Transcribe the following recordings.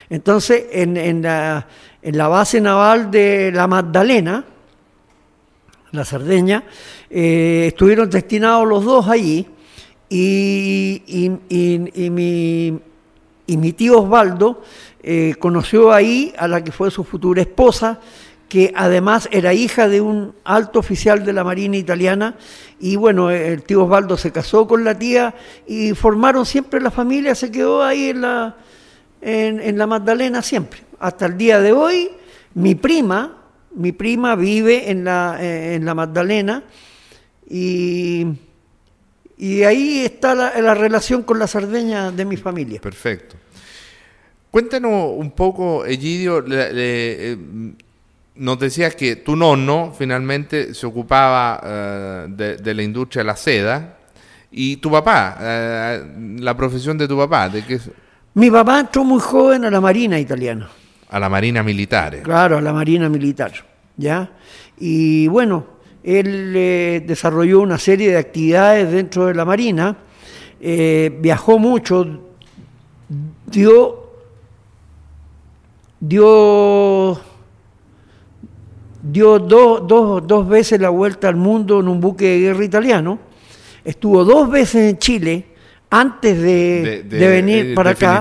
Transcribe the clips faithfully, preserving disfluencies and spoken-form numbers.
Entonces, en, en, la, en la base naval de la Magdalena, la Cerdeña, eh, estuvieron destinados los dos allí, y, y, y, y, mi, y mi tío Osvaldo eh, conoció ahí a la que fue su futura esposa, que además era hija de un alto oficial de la Marina italiana, y bueno, el tío Osvaldo se casó con la tía y formaron siempre la familia, se quedó ahí en la, en, en la Magdalena siempre. Hasta el día de hoy, mi prima, mi prima vive en la, en la Magdalena, y, y ahí está la, la relación con la Cerdeña de mi familia. Perfecto. Cuéntanos un poco, Egidio, le, le, eh, nos decías que tu nonno finalmente se ocupaba eh, de, de la industria de la seda, y tu papá, eh, la profesión de tu papá, ¿de qué? Mi papá entró muy joven a la Marina italiana. A la Marina Militar. Claro, a la Marina Militar, ¿ya? Y bueno, él eh, desarrolló una serie de actividades dentro de la Marina, eh, viajó mucho, dio, dio, dio do, do, dos veces la vuelta al mundo en un buque de guerra italiano, estuvo dos veces en Chile, antes de, de, de, de venir eh, para acá.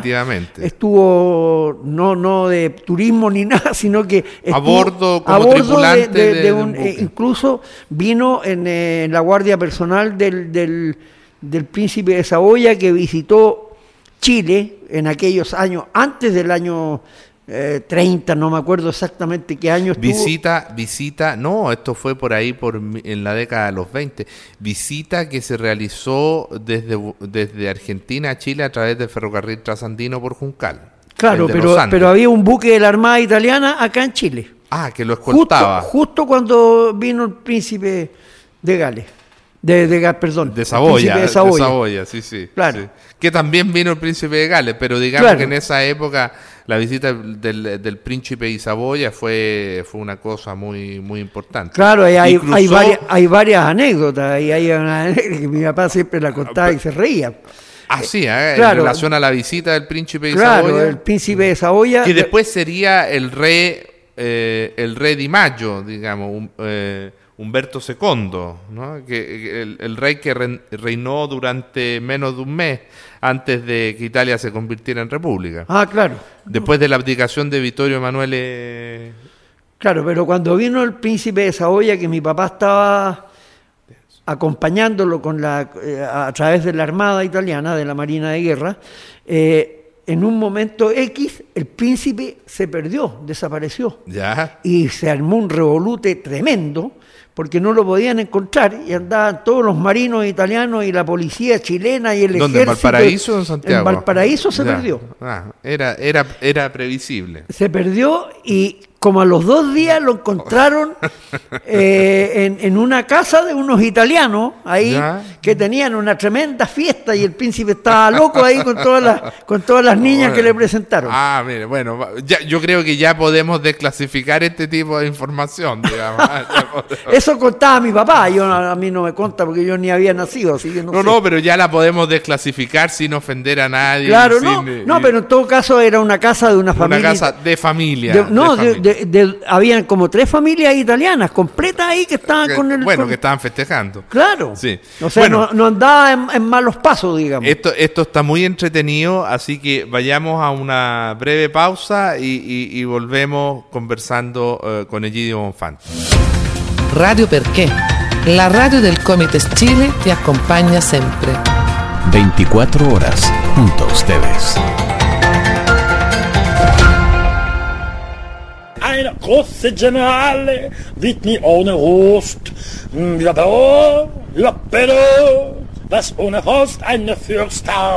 Estuvo no no de turismo ni nada, sino que estuvo a bordo como a bordo tripulante de, de, de, de un, de un eh, incluso vino en, eh, en la guardia personal del, del, del príncipe de Saboya, que visitó Chile en aquellos años, antes del año Eh, treinta, no me acuerdo exactamente qué año estuvo. Visita, visita, no, esto fue por ahí por en la década de los veinte, visita que se realizó desde, desde Argentina a Chile a través del ferrocarril trasandino por Juncal. Claro, pero, pero había un buque de la Armada Italiana acá en Chile. Ah, que lo escoltaba. Justo, justo cuando vino el príncipe de Gales. De, de, perdón, de Saboya, de Saboya, de Saboya, sí, sí, claro. Sí. Que también vino el príncipe de Gales, pero digamos claro. que en esa época la visita del, del príncipe de Saboya fue, fue una cosa muy, muy importante. Claro, hay, cruzó... hay, varias, hay varias anécdotas, y hay una anécdota que mi papá siempre la contaba y se reía. Ah, sí, ¿eh? Claro. En relación a la visita del príncipe de claro, Saboya. el príncipe de Saboya. Que después sería el rey, eh, el rey Di Maggio, digamos, un, eh, Humberto segundo, ¿no? que, el, el rey que re, reinó durante menos de un mes antes de que Italia se convirtiera en república. Ah, claro. Después de la abdicación de Vittorio Emanuele. Claro, pero cuando vino el príncipe de Saboya, que mi papá estaba acompañándolo con la, eh, a través de la Armada italiana, de la Marina de Guerra, eh, en un momento X, el príncipe se perdió, desapareció. Ya. Y se armó un revolute tremendo, porque no lo podían encontrar, y andaban todos los marinos italianos y la policía chilena y el ¿Dónde, ejército. ¿En Valparaíso o en Santiago? En Valparaíso se ya. perdió. Ah, era, era, era previsible. Se perdió, y como a los dos días lo encontraron eh, en, en una casa de unos italianos ahí, ¿ya? Que tenían una tremenda fiesta, y el príncipe estaba loco ahí con todas las, con todas las niñas bueno. que le presentaron. Ah, mire, bueno, ya, yo creo que ya podemos desclasificar este tipo de información, digamos. Eso contaba mi papá, yo, a mí no me conta porque yo ni había nacido, así que no No, sé. no, pero ya la podemos desclasificar sin ofender a nadie. Claro, sin, no, eh, no, pero en todo caso era una casa de una familia. Una casa de familia. De, no, de familia. De, de, de, habían como tres familias italianas completas ahí que estaban que, con el... Bueno, con... que estaban festejando. Claro. Sí. O sea, bueno, no, no andaba en, en malos pasos, digamos. Esto, esto está muy entretenido, así que vayamos a una breve pausa y, y, y volvemos conversando uh, con Egidio Bonfanti. Radio Perché, la radio del Comites Chile te acompaña siempre. veinticuatro horas junto a ustedes. Eine große Generale wird mir ohne Rost. Ja, aber, ja, aber, was ohne Rost eine Fürst haben.